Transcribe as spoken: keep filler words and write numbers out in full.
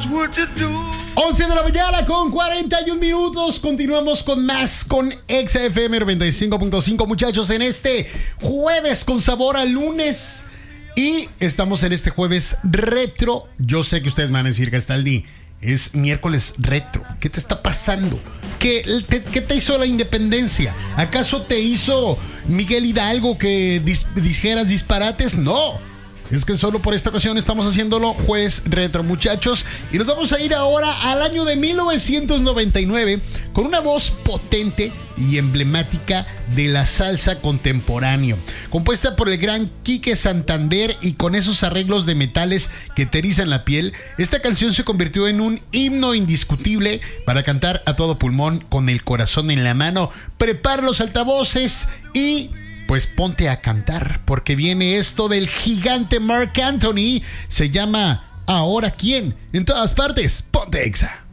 once de la mañana con cuarenta y un minutos. Continuamos con más con Exa F M noventa y cinco punto cinco, muchachos, en este jueves con sabor a lunes. Y estamos en este jueves retro. Yo sé que ustedes me van a decir que está el día. Es miércoles retro. ¿Qué te está pasando? ¿Qué te, qué te hizo la independencia? ¿Acaso te hizo Miguel Hidalgo que dis, dijeras disparates? No. Es que solo por esta ocasión estamos haciéndolo jueves retro, muchachos. Y nos vamos a ir ahora al año de mil novecientos noventa y nueve con una voz potente y emblemática de la salsa contemporánea, compuesta por el gran Quique Santander, y con esos arreglos de metales que te erizan la piel. Esta canción se convirtió en un himno indiscutible para cantar a todo pulmón con el corazón en la mano. Prepara los altavoces y pues ponte a cantar, porque viene esto del gigante Marc Anthony. Se llama ¿Ahora quién? En todas partes, ponte Exa.